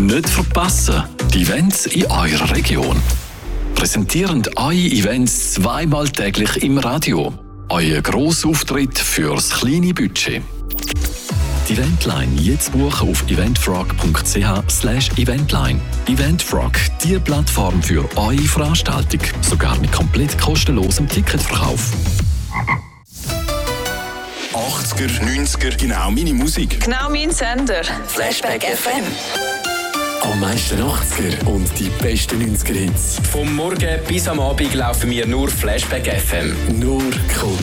Nicht verpassen, die Events in eurer Region. Präsentieren eure Events zweimal täglich im Radio. Euer Grossauftritt fürs kleine Budget. Die Eventline jetzt buchen auf eventfrog.ch/eventline. Eventfrog, die Plattform für eure Veranstaltung. Sogar mit komplett kostenlosem Ticketverkauf. 80er, 90er, genau meine Musik. Genau mein Sender. Flashback FM. Am meisten 80er und die besten 90er-Hits. Vom Morgen bis am Abend laufen wir nur Flashback FM. Nur Kunst.